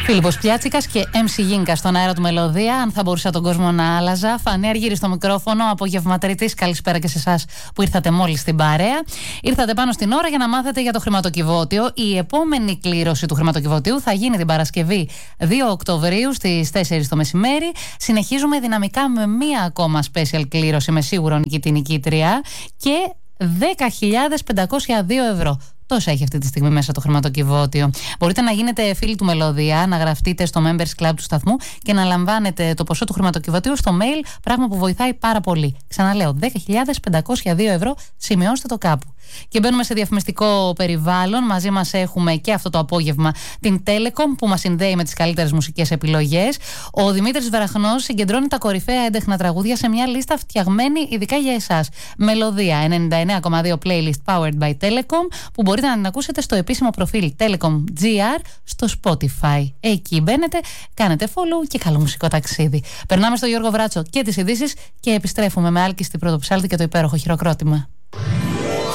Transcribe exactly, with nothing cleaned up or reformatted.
Φίλιππος Πιάτσικας και εμ σι Γίνκα στον αέρα του Μελωδία. Αν θα μπορούσα τον κόσμο να άλλαζα. Φανή Αργύρη στο μικρόφωνο. Απόγευμα Τρίτης. Καλησπέρα και σε εσάς που ήρθατε μόλις στην παρέα. Ήρθατε πάνω στην ώρα για να μάθετε για το χρηματοκιβώτιο. Η επόμενη κλήρωση του χρηματοκιβωτίου θα γίνει την Παρασκευή δύο Οκτωβρίου στις τέσσερις το μεσημέρι. Συνεχίζουμε δυναμικά με μία ακόμα special κλήρωση με σίγουρο νικητή νικήτρια και δέκα χιλιάδες πεντακόσια δύο ευρώ. Τόσα έχει αυτή τη στιγμή μέσα το χρηματοκιβώτιο. Μπορείτε να γίνετε φίλοι του Μελωδία, να γραφτείτε στο Members Club του σταθμού και να λαμβάνετε το ποσό του χρηματοκιβωτίου στο mail, πράγμα που βοηθάει πάρα πολύ. Ξαναλέω, δέκα χιλιάδες πεντακόσια δύο ευρώ, σημειώστε το κάπου. Και μπαίνουμε σε διαφημιστικό περιβάλλον. Μαζί μας έχουμε και αυτό το απόγευμα την Telecom που μας συνδέει με τις καλύτερες μουσικές επιλογές. Ο Δημήτρης Βραχνός συγκεντρώνει τα κορυφαία έντεχνα τραγούδια σε μια λίστα φτιαγμένη ειδικά για εσάς. Μελωδία ενενήντα εννέα κόμμα δύο playlist powered by Telecom που μπορείτε να την ακούσετε στο επίσημο προφίλ Telecom τζι αρ στο Spotify. Εκεί μπαίνετε, κάνετε follow και καλό μουσικό ταξίδι. Περνάμε στο Γιώργο Βράτσο και τις ειδήσεις και επιστρέφουμε με άλκιστη πρωτοψάλτη και το υπέροχο χειροκρότημα.